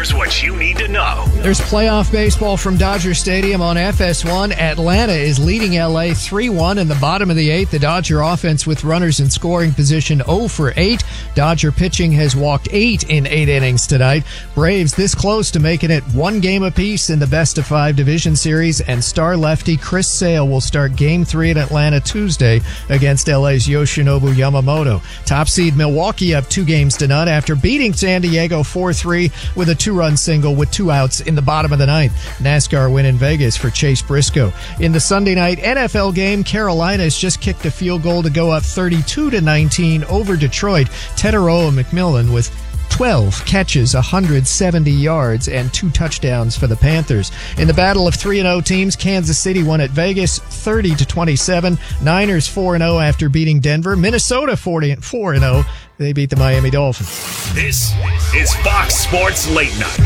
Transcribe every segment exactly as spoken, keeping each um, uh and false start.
Here's what you need to know. There's playoff baseball from Dodger Stadium on F S one. Atlanta is leading L A three one in the bottom of the eighth. The Dodger offense with runners in scoring position oh for eight. Dodger pitching has walked eight in eight innings tonight. Braves this close to making it one game apiece in the best of five division series, and star lefty Chris Sale will start game three in Atlanta Tuesday against L A's Yoshinobu Yamamoto. Top seed Milwaukee up two games to none after beating San Diego four three with a two-run single with two outs in the bottom of the ninth. NASCAR win in Vegas for Chase Briscoe. In the Sunday night N F L game, Carolina has just kicked a field goal to go up thirty-two to nineteen over Detroit. Teteroa McMillan with twelve catches, one hundred seventy yards, and two touchdowns for the Panthers. In the battle of three and oh teams, Kansas City won at Vegas thirty to twenty-seven. Niners four and oh after beating Denver. Minnesota four and oh. They beat the Miami Dolphins. This is Fox Sports Late Night.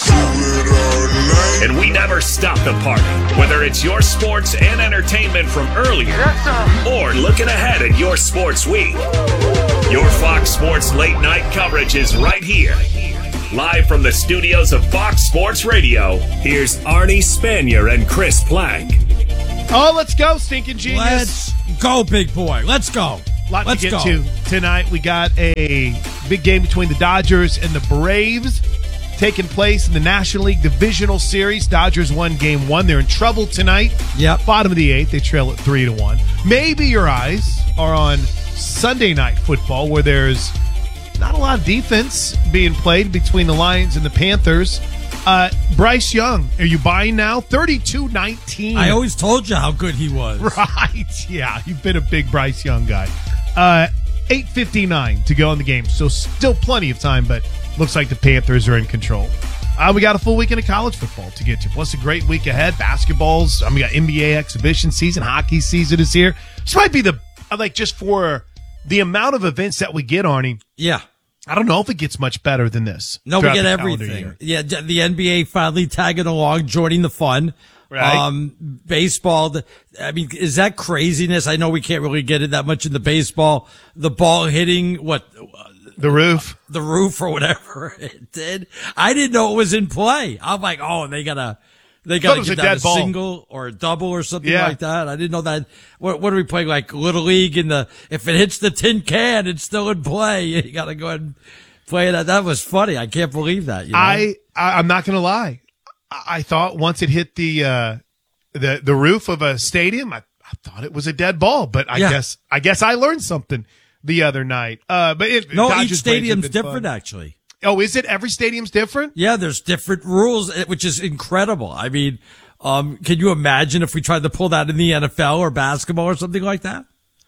And we never stop the party, whether it's your sports and entertainment from earlier or looking ahead at your sports week. Your Fox Sports Late Night coverage is right here. Live from the studios of Fox Sports Radio, here's Arnie Spanier and Chris Plank. Oh, let's go, Stinking Genius. Let's go, big boy. Let's go. Lot Let's to get go. to tonight. We got a big game between the Dodgers and the Braves taking place in the National League Divisional Series. Dodgers won game one. They're in trouble tonight. Yep. Bottom of the eighth. They trail at three to one. Maybe your eyes are on Sunday Night Football, where there's not a lot of defense being played between the Lions and the Panthers. Uh, Bryce Young, are you buying now? thirty-two nineteen. I always told you how good he was. Right. Yeah, you've been a big Bryce Young guy. Uh, eight fifty-nine to go in the game, so still plenty of time, but looks like the Panthers are in control. Uh, we got a full weekend of college football to get to, plus a great week ahead. Basketball's, I mean, we got N B A exhibition season, hockey season is here. This might be the, like, just for the amount of events that we get, Arnie. Yeah. I don't know if it gets much better than this. No, we throughout get the calendar everything. year. Yeah, the N B A finally tagging along, joining the fun. Right. Um, baseball, the- I mean, is that craziness? I know we can't really get it that much in the baseball. The ball hitting, what, The roof. the roof or whatever it did. I didn't know it was in play. I'm like, oh, they gotta, they Thought it gotta was get a that dead a ball. single or a double or something Yeah. like that. I didn't know that. What, what are we playing? Like Little League in the, if it hits the tin can, it's still in play. You gotta go ahead and play that. That was funny. I can't believe that. You know? I, I I'm not gonna lie. I, I thought once it hit the uh, the the roof of a stadium, I, I thought it was a dead ball. But I Yeah. guess I guess I learned something the other night. Uh, but it, no, Dodgers each Braves have stadium's been different, fun. actually. Oh, is it? Every stadium's different? Yeah, there's different rules, eh, which is incredible. I mean, um, can you imagine if we tried to pull that in the N F L or basketball or something like that?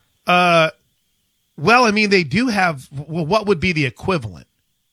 Uh, well, I mean, they do have. Well, what would be the equivalent?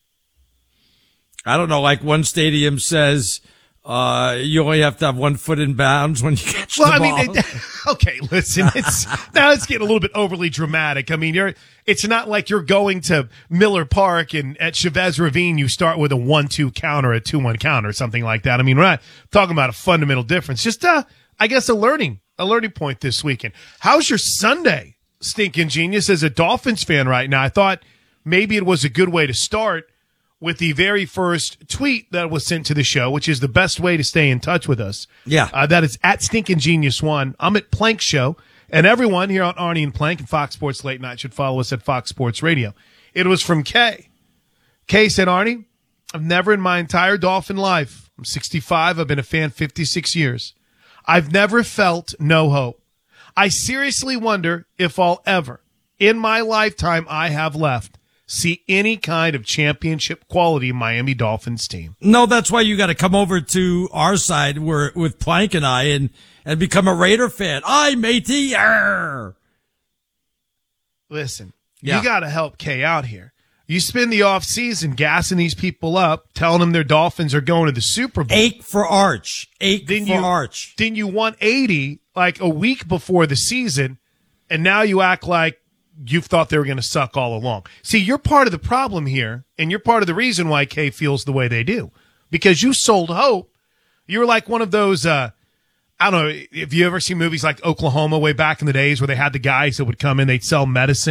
I don't know. Like one stadium says, uh, you only have to have one foot in bounds when you catch Well, the I ball. mean, they, okay, listen, it's now it's getting a little bit overly dramatic. I mean, you're it's not like you're going to Miller Park and at Chavez Ravine you start with a one two count or a two one count or something like that. I mean, we're not talking about a fundamental difference. Just uh, I guess a learning a learning point this weekend. How's your Sunday, Stinking Genius? As a Dolphins fan right now, I thought maybe it was a good way to start with the very first tweet that was sent to the show, which is the best way to stay in touch with us. Yeah. Uh, that is at Stinkin' Genius One. I'm at Plank Show, and everyone here on Arnie and Plank and Fox Sports Late Night should follow us at Fox Sports Radio. It was from Kay. Kay said, Arnie, I've never in my entire Dolphin life, I'm sixty-five, I've been a fan fifty-six years. I've never felt no hope. I seriously wonder if I'll ever, in my lifetime I have left, see any kind of championship quality Miami Dolphins team. No, that's why you got to come over to our side where with Plank and I and, and become a Raider fan. I matey. Arr! Listen, Yeah. you got to help Kay out here. You spend the off season gassing these people up, telling them their Dolphins are going to the Super Bowl. Ache for Arch. Ache Then for you, Arch. Then you won eighty like a week before the season, and now you act like you've thought they were going to suck all along. See, you're part of the problem here, and you're part of the reason why Kay feels the way they do. Because you sold hope. You were like one of those, uh, I don't know, if you ever see movies like Oklahoma way back in the days where they had the guys that would come in, they'd sell medicine,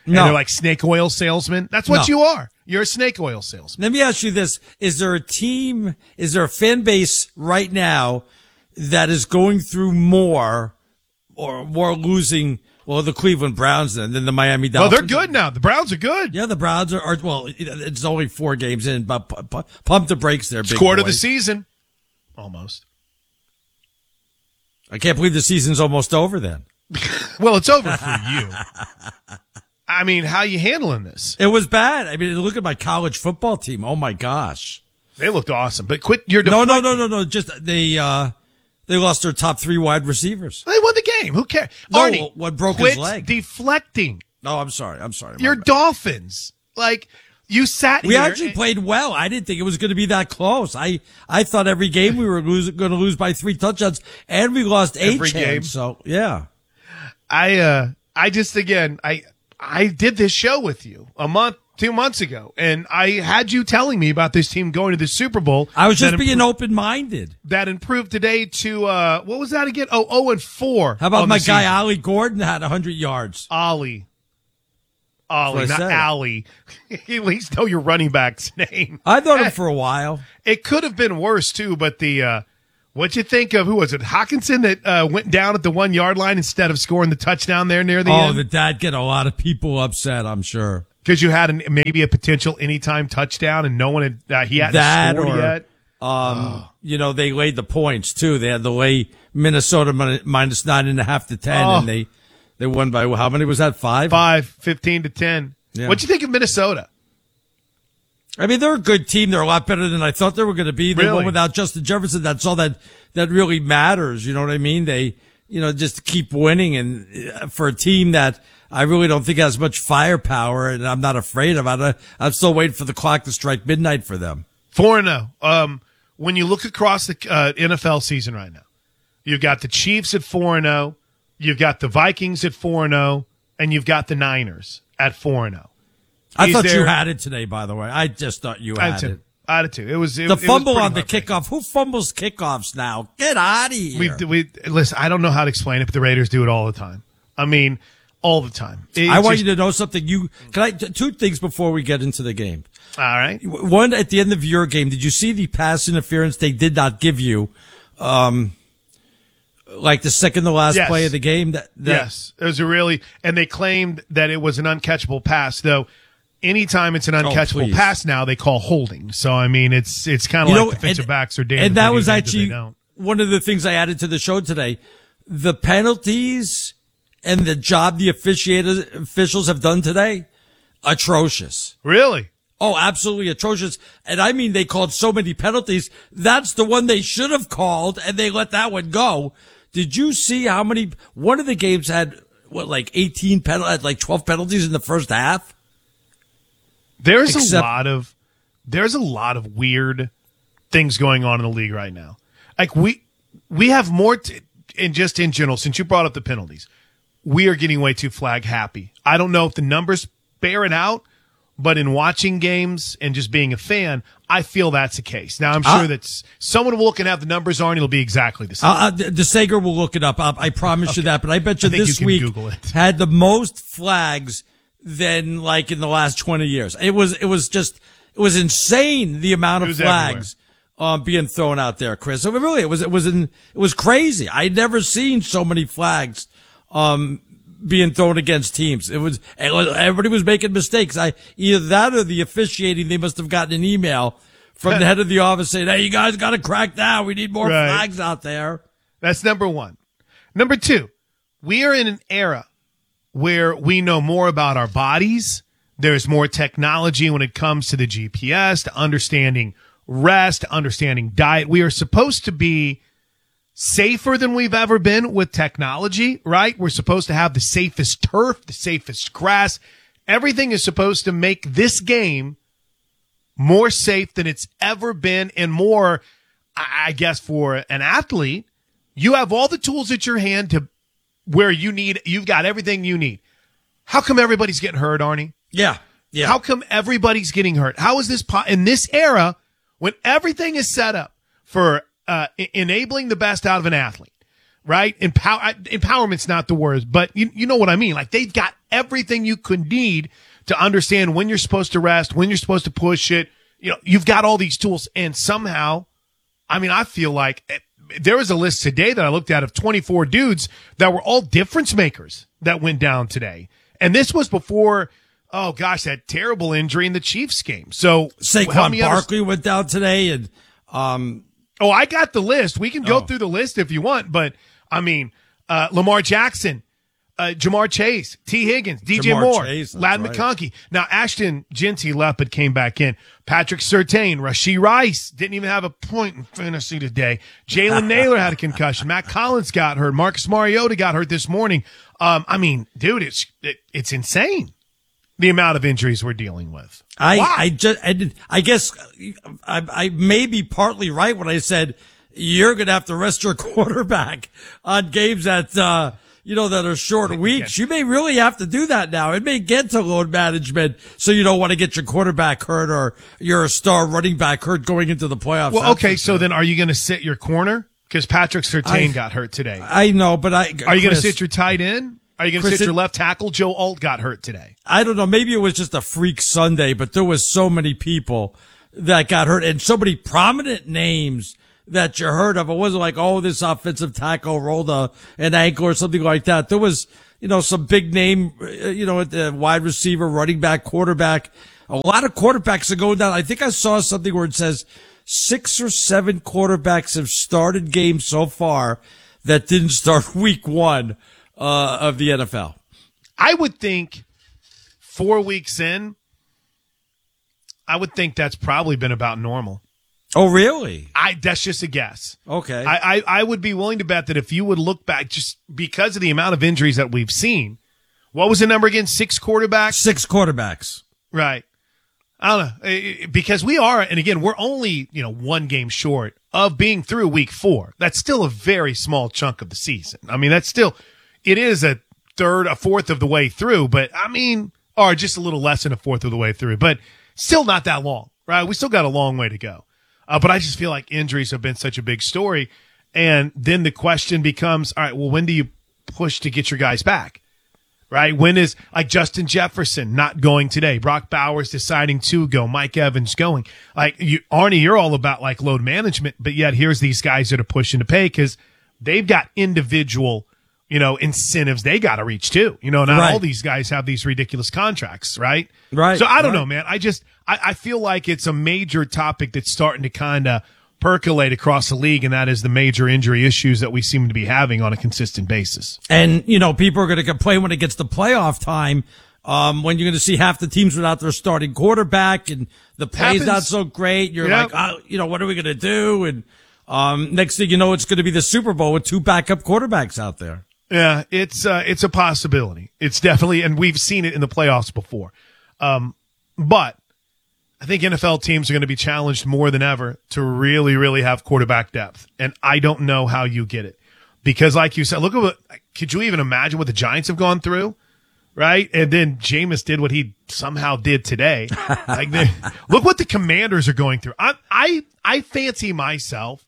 No. And they're like snake oil salesmen. That's what No. you are. You're a snake oil salesman. Let me ask you this. Is there a team, is there a fan base right now that is going through more or more losing, well, the Cleveland Browns than, than the Miami Well, Dolphins? they're good now. The Browns are good. Yeah, the Browns are, are well, it- it's only four games in, but pu- pu- pump the brakes there, big Quarter of the boys. season. Almost. I can't believe the season's almost over then. Well, it's over for you. I mean, how you handling this? It was bad. I mean, look at my college football team. Oh my gosh. They looked awesome, but quit your No, no, deflect- no, no, no. Just they, uh, they lost their top three wide receivers. They won the game. Who cares? No, Arnie, what broke quit his leg? deflecting. No, I'm sorry. I'm sorry. My Your bad. Dolphins. Like, you sat We here. actually and- played well. I didn't think it was going to be that close. I, I thought every game we were lose, going to lose by three touchdowns, and we lost eight Every chance, game. So yeah, I, uh, I just, again, I, I did this show with you a month, two months ago, and I had you telling me about this team going to the Super Bowl. I was just that being impro- open minded. that improved today to, uh, what was that again? Oh, oh and four. How about on my the guy season. Ollie Gordon had a hundred yards? Ollie. Ollie, That's not what I said. Allie. At least know your running back's name. I've known him for a while. It could have been worse too, but the uh what'd you think of who was it? Hawkinson that uh, went down at the one yard line instead of scoring the touchdown there near the Oh, end? the dad get a lot of people upset. I'm sure Because you had an, maybe a potential anytime touchdown and no one had uh, he hadn't that scored or yet. um, you know, they laid the points too. They had to lay Minnesota min- minus nine and a half to ten, Oh. and they they won by how many was that? Five. Five, fifteen to ten. Yeah. What'd you think of Minnesota? I mean, they're a good team. They're a lot better than I thought they were going to be. They Really? won without Justin Jefferson. That's all that, that really matters. You know what I mean? They, you know, just keep winning. And uh, for a team that I really don't think has much firepower and I'm not afraid of, I, I'm still waiting for the clock to strike midnight for them. four and oh. Um, when you look across the uh, N F L season right now, you've got the Chiefs at four and oh, you've got the Vikings at four and oh, and you've got the Niners at four and oh. I Is thought you there- had it today, by the way. I just thought you I had had two. it. I had two. It was it, The it was fumble pretty on the heartbreaking. kickoff. Who fumbles kickoffs now? Get out of here. We we listen. I don't know how to explain it, but the Raiders do it all the time. I mean, all the time. It's I want just- you to know something. You can I two things before we get into the game. All right. One, at the end of your game, did you see the pass interference they did not give you? Um, like the second to last Yes. play of the game. That, that Yes, it was a really, and they claimed that it was an uncatchable pass. Though, anytime it's an uncatchable please. pass now, they call holding. So I mean, it's it's kind of You like know, defensive and- backs are damned. And if that they was do, damned if actually they don't. one of the things I added to the show today. The penalties and the job the officiators officials have done today, atrocious. Really. Oh, absolutely atrocious. And I mean, they called so many penalties. That's the one they should have called, and they let that one go. Did you see how many? One of the games had what, like eighteen penalties, like twelve penalties in the first half. There's a Except- lot of there's a lot of weird things going on in the league right now. Like we we have more t- and just in general, since you brought up the penalties, we are getting way too flag happy. I don't know if the numbers bear it out, but in watching games and just being a fan, I feel that's the case. Now I'm sure Uh, that s- someone will look and have the numbers on, it'll be exactly the same. Uh, uh, the Sager will look it up. I, I promise you that. But I bet you I think this you can week Google it. had the most flags than like in the last twenty years. It was it was just it was insane the amount It of was flags um, being thrown out there, Chris. So really, it was it was in, it was crazy. I'd never seen so many flags um, being thrown against teams. It was, it was everybody was making mistakes. I either that or the officiating. They must have gotten an email from the head of the office saying, "Hey, you guys got to crack down. We need more Right. flags out there." That's number one. Number two, we are in an era where we know more about our bodies. There's more technology when it comes to the G P S, to understanding rest, to understanding diet. We are supposed to be safer than we've ever been with technology, right? We're supposed to have the safest turf, the safest grass. Everything is supposed to make this game more safe than it's ever been and more, I I guess, for an athlete. You have all the tools at your hand to where you need, you've got everything you need. How come everybody's getting hurt, Arnie? Yeah, yeah. How come everybody's getting hurt? How is this po- in this era when everything is set up for uh, e- enabling the best out of an athlete? right? Empower, empowerment's not the word, but you, you know what I mean. Like, they've got everything you could need to understand when you're supposed to rest, when you're supposed to push it. You know, you've got all these tools, and somehow, I mean, I feel like there was a list today that I looked at of twenty-four dudes that were all difference makers that went down today. And this was before, oh gosh, that terrible injury in the Chiefs game. So Saquon Barkley went down today, and um, oh, I got the list. We can go oh. through the list if you want, but I mean, uh, Lamar Jackson, uh, Jamar Chase, T. Higgins, D J Jamar Moore, Chase, Ladd right. McConkey. Now, Ashton Jeanty Leopard came back in. Patrick Surtain, Rashee Rice didn't even have a point in fantasy today. Jalen Naylor had a concussion. Matt Collins got hurt. Marcus Mariota got hurt this morning. Um, I mean, dude, it's it, it's insane the amount of injuries we're dealing with. I Why? I just I, did, I guess I, I may be partly right when I said you're going to have to rest your quarterback on games that uh, you know that are short weeks. You may really have to do that now. It may get to load management, so you don't want to get your quarterback hurt or your star running back hurt going into the playoffs. Well, That's okay, for so sure. then are you going to sit your corner? Because Patrick Surtain I- got hurt today. I know, but I Are you going to Chris, sit your tight end? Are you going to Chris, sit your it- left tackle? Joe Alt got hurt today. I don't know. Maybe it was just a freak Sunday, but there was so many people that got hurt and so many prominent names that you heard of. It wasn't like, oh, this offensive tackle rolled a, an ankle or something like that. There was, you know, some big name, uh, you know, at the wide receiver, running back, quarterback. A lot of quarterbacks are going down. I think I saw something where it says six or seven quarterbacks have started games so far that didn't start week one, uh, of the N F L. I would think four weeks in, I would think that's probably been about normal. Oh, really? I that's just a guess. Okay. I, I, I would be willing to bet that if you would look back, just because of the amount of injuries that we've seen, what was the number again? Six quarterbacks? Six quarterbacks. Right. I don't know. Eh, eh, Because we are, and again, we're only, you know, one game short of being through week four. That's still a very small chunk of the season. I mean, that's still, it is a third, a fourth of the way through, but I mean, or just a little less than a fourth of the way through, but still not that long, right? We still got a long way to go. Uh, but I just feel like injuries have been such a big story. And then the question becomes, all right, well, when do you push to get your guys back? Right? When is like Justin Jefferson not going today? Brock Bowers deciding to go. Mike Evans going. Like you, Arnie, you're all about like load management, but yet here's these guys that are pushing to pay because they've got individual, you know, incentives they got to reach too. You know, not Right. all these guys have these ridiculous contracts, right? Right, So I don't right. know, man. I just, I, I feel like it's a major topic that's starting to kind of percolate across the league, and that is the major injury issues that we seem to be having on a consistent basis. And, you know, people are going to complain when it gets to playoff time, um, when you're going to see half the teams without their starting quarterback and the play's Happens. not so great. You're Yeah. like, oh, you know, what are we going to do? And, um, next thing you know, it's going to be the Super Bowl with two backup quarterbacks out there. Yeah, it's uh, it's a possibility. It's definitely, and we've seen it in the playoffs before. Um, but I think N F L teams are going to be challenged more than ever to really, really have quarterback depth. And I don't know how you get it. Because like you said, look at what, could you even imagine what the Giants have gone through? Right? And then Jameis did what he somehow did today. Like, they, look what the Commanders are going through. I, I, I fancy myself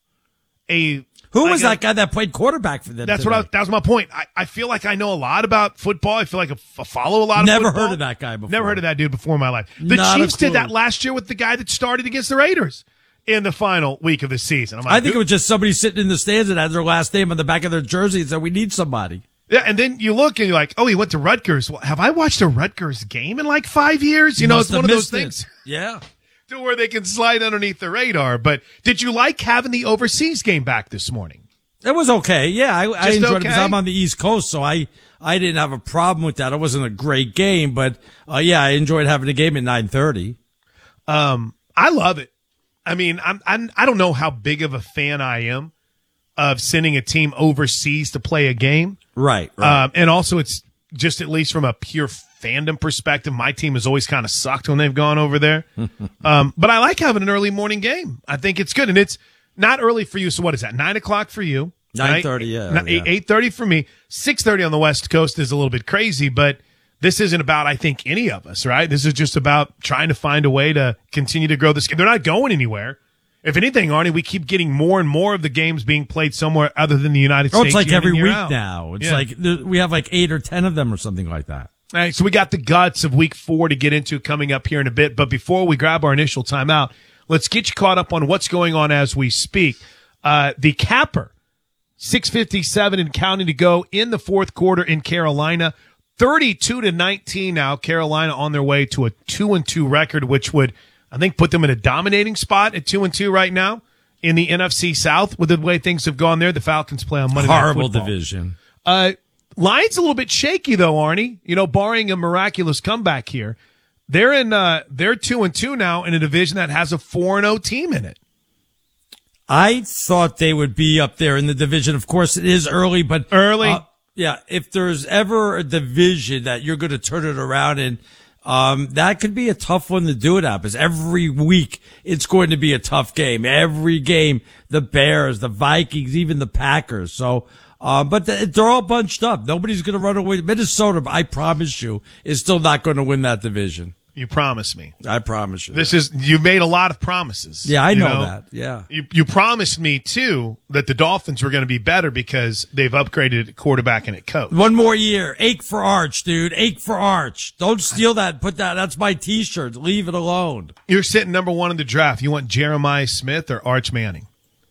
a, Who like was a- that guy that played quarterback for them? That's today? what I, that was my point. I, I feel like I know a lot about football. I feel like I f- follow a lot of Never football. heard of that guy before. Never heard of that dude before in my life. The Not a Chiefs did clue. that last year with the guy that started against the Raiders in the final week of the season. I'm like, I think it dude. was just somebody sitting in the stands that had their last name on the back of their jersey and said, we need somebody. Yeah, and then you look and you're like, oh, he went to Rutgers. Well, have I watched a Rutgers game in like five years? You know, Must it's one have of those missed it. things Yeah. to where they can slide underneath the radar. But did you like having the overseas game back this morning? It was okay. Yeah, I, I Just enjoyed it because okay? I'm on the East Coast, so I, I didn't have a problem with that. It wasn't a great game, but uh, yeah, I enjoyed having a game at nine thirty. Um, I love it. I mean, I'm, I'm I don't know how big of a fan I am of sending a team overseas to play a game. Right, right. Um, and also, it's just at least from a pure fandom perspective, my team has always kind of sucked when they've gone over there. um, but I like having an early morning game. I think it's good, and it's not early for you. So what is that? Nine o'clock for you? nine thirty, yeah, Not- yeah. Eight thirty for me. Six thirty on the West Coast is a little bit crazy, but this isn't about, I think, any of us, right? This is just about trying to find a way to continue to grow this game. They're not going anywhere. If anything, Arnie, we keep getting more and more of the games being played somewhere other than the United Oh, States. it's like year in every and year week out. now. It's Yeah. like there- we have like eight or ten of them or something like that. All right, so we got the guts of week four to get into coming up here in a bit. But before we grab our initial timeout, let's get you caught up on what's going on as we speak. Uh, the capper, six fifty-seven and counting to go in the fourth quarter in Carolina. thirty-two to nineteen now. Carolina on their way to a two and two record, which would, I think, put them in a dominating spot at two and two right now in the N F C South with the way things have gone there. The Falcons play on Monday Night Horrible Football. division. Uh, Lions a little bit shaky though, Arnie. You know, barring a miraculous comeback here, they're in. Uh, they're two and two now in a division that has a four and zero team in it. I thought they would be up there in the division. Of course, it is early, but Early. uh, yeah, if there's ever a division that you're going to turn it around in, um, that could be a tough one to do it at. Because every week it's going to be a tough game. Every game, the Bears, the Vikings, even the Packers. So, uh, but the, they're all bunched up. Nobody's going to run away. Minnesota, I promise you, is still not going to win that division. You promised me. I promise you. This is you made a lot of promises. Yeah, I you know that. Yeah. You you promised me too that the Dolphins were going to be better because they've upgraded at quarterback and at coach. One more year. Ache for Arch, dude. Ache for Arch. Don't steal that. Put that. That's my T-shirt. Leave it alone. You're sitting number one in the draft. You want Jeremiah Smith or Arch Manning?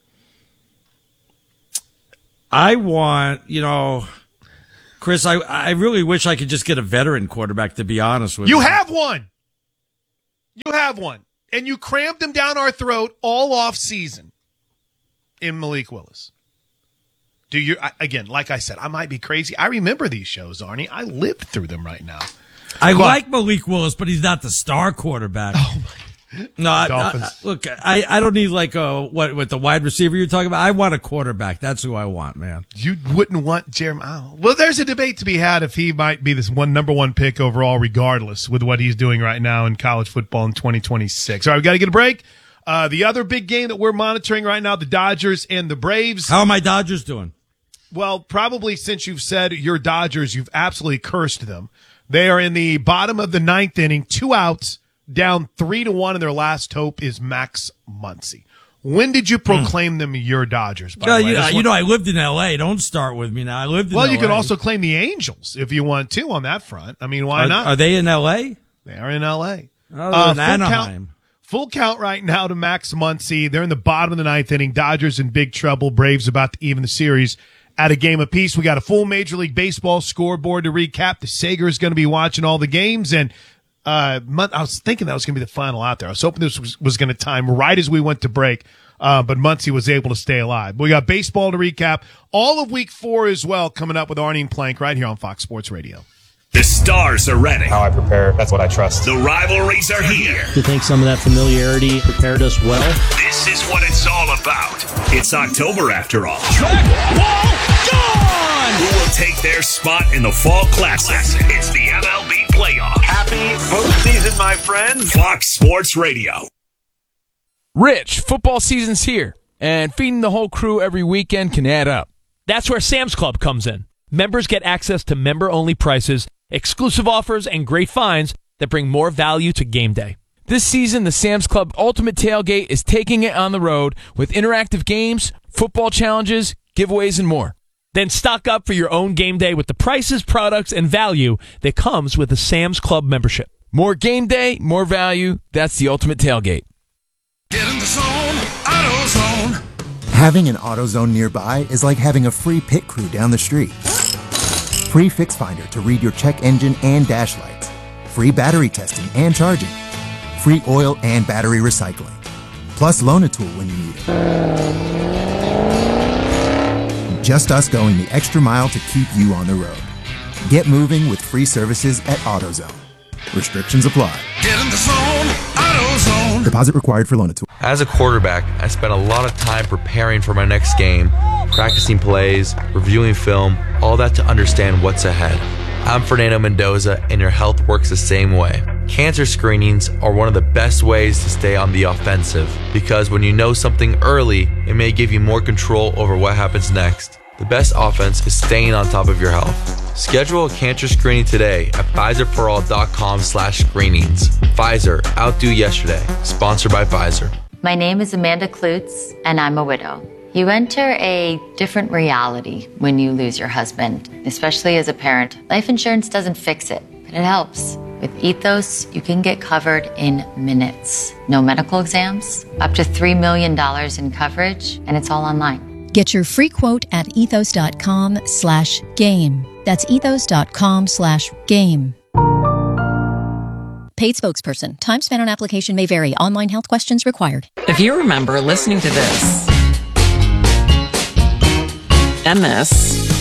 I want, you know, Chris, I, I really wish I could just get a veteran quarterback, to be honest with you. You have one. You have one. And you crammed him down our throat all off season in Malik Willis. Do you, I, again, like I said, I might be crazy. I remember these shows, Arnie. I lived through them right now. I But- like Malik Willis, but he's not the star quarterback. Oh, my. No, I, I, Dolphins. look, I, I don't need like a, what, what the wide receiver you're talking about. I want a quarterback. That's who I want, man. You wouldn't want Jeremiah. Oh, well, there's a debate to be had if he might be this one number one pick overall, regardless with what he's doing right now in college football in twenty twenty-six. All right, we got to get a break. Uh, the other big game that we're monitoring right now, the Dodgers and the Braves. How are my Dodgers doing? Well, probably since you've said your Dodgers, you've absolutely cursed them. They are in the bottom of the ninth inning, two outs, down three to one, and their last hope is Max Muncy. When did you proclaim mm. them your Dodgers? By Yeah, the way? you, This you one- know, I lived in L A. Don't start with me now. I lived in well, L A. you could also claim the Angels if you want to on that front. I mean, why are, not? Are they in L A? They are in L A. Oh, Uh, in full Anaheim. count, full count right now to Max Muncy. They're in the bottom of the ninth inning. Dodgers in big trouble. Braves about to even the series at a game apiece. We got a full Major League Baseball scoreboard to recap. The Sager is going to be watching all the games, and uh, Mun- I was thinking that was going to be the final out there. I was hoping this was, was going to time right as we went to break, uh, but Muncy was able to stay alive. We got baseball to recap. All of week four as well coming up with Arnie and Plank right here on Fox Sports Radio. The stars are ready. How I prepare, that's what I trust. The rivalries are here. I think some of that familiarity prepared us well. This is what it's all about. It's October after all. Track wall gone! Who will take their spot in the Fall Classic? It's the M L B playoff. Happy postseason, my friends. Fox Sports Radio. Rich, football season's here, and feeding the whole crew every weekend can add up. That's where Sam's Club comes in. Members get access to member-only prices, exclusive offers, and great finds that bring more value to game day. This season, the Sam's Club Ultimate Tailgate is taking it on the road with interactive games, football challenges, giveaways, and more. Then stock up for your own game day with the prices, products, and value that comes with a Sam's Club membership. More game day, more value. That's the Ultimate Tailgate. Get in the zone, AutoZone. Having an AutoZone nearby is like having a free pit crew down the street. Free Fix Finder to read your check engine and dash lights. Free battery testing and charging. Free oil and battery recycling. Plus Loan-A-Tool when you need it. Just us going the extra mile to keep you on the road. Get moving with free services at AutoZone. Restrictions apply. Get in the zone, AutoZone. Deposit required for Loan-A-Tool. As a quarterback, I spent a lot of time preparing for my next game, practicing plays, reviewing film, all that to understand what's ahead. I'm Fernando Mendoza, and your health works the same way. Cancer screenings are one of the best ways to stay on the offensive, because when you know something early, it may give you more control over what happens next. The best offense is staying on top of your health. Schedule a cancer screening today at Pfizer for all dot com slash screenings. Pfizer, outdo yesterday. Sponsored by Pfizer. My name is Amanda Klutz, and I'm a widow. You enter a different reality when you lose your husband, especially as a parent. Life insurance doesn't fix it, but it helps. With Ethos, you can get covered in minutes. No medical exams, up to three million dollars in coverage, and it's all online. Get your free quote at ethos.com slash game. That's ethos.com slash game. Paid spokesperson. Time spent on application may vary. Online health questions required. If you remember listening to this and this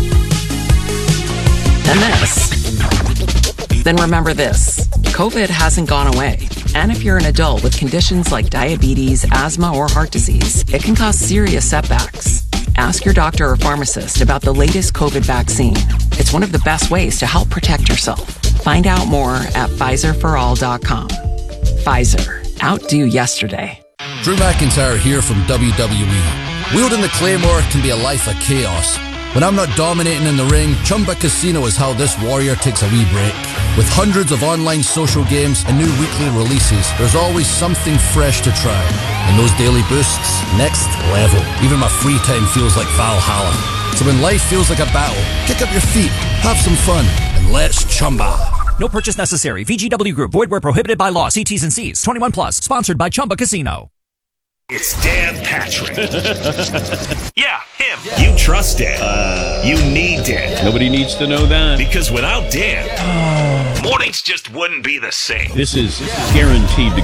and this, then remember this. COVID hasn't gone away. And if you're an adult with conditions like diabetes, asthma, or heart disease, it can cause serious setbacks. Ask your doctor or pharmacist about the latest COVID vaccine. It's one of the best ways to help protect yourself. Find out more at Pfizer for all dot com. Pfizer. Outdo yesterday. Drew McIntyre here from W W E. Wielding the Claymore can be a life of chaos. When I'm not dominating in the ring, Chumba Casino is how this warrior takes a wee break. With hundreds of online social games and new weekly releases, there's always something fresh to try. And those daily boosts, next level. Even my free time feels like Valhalla. So when life feels like a battle, kick up your feet, have some fun, and let's Chumba. No purchase necessary. V G W Group. Void where prohibited by law. See T's and C's. twenty-one plus. Sponsored by Chumba Casino. It's Dan Patrick. Yeah, him. You trust Dan. Uh, you need Dan. Nobody needs to know that. Because without Dan, mornings just wouldn't be the same. This is guaranteed to